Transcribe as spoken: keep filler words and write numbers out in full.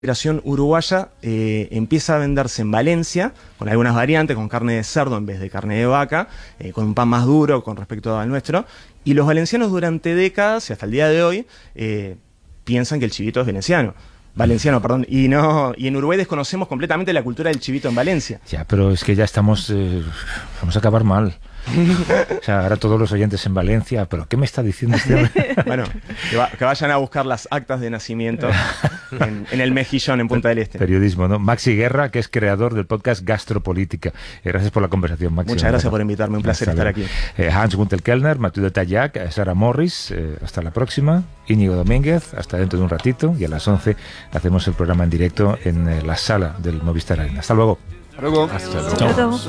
migración uruguaya eh, empieza a venderse en Valencia, con algunas variantes, con carne de cerdo en vez de carne de vaca, eh, con un pan más duro con respecto al nuestro, y los valencianos durante décadas, y hasta el día de hoy, eh, piensan que el chivito es veneciano. Valenciano, perdón, y no y en Uruguay desconocemos completamente la cultura del chivito en Valencia. Ya, pero es que ya estamos, eh, vamos a acabar mal. O sea, ahora todos los oyentes en Valencia, ¿pero qué me está diciendo este hombre? Bueno, que, va, que vayan a buscar las actas de nacimiento en, en el Mejillón, en Punta del Este. Periodismo, ¿no? Maxi Guerra, que es creador del podcast Gastropolítica. Eh, gracias por la conversación, Maxi. Muchas gracias por invitarme, un placer estar aquí. Eh, Hans Gunther Kellner, Mathieu de Tallac, Sara Morris, eh, hasta la próxima. Íñigo Domínguez, hasta dentro de un ratito. Y a las once hacemos el programa en directo en eh, la sala del Movistar Arena. Hasta luego. Hasta luego. Hasta luego. Hasta luego.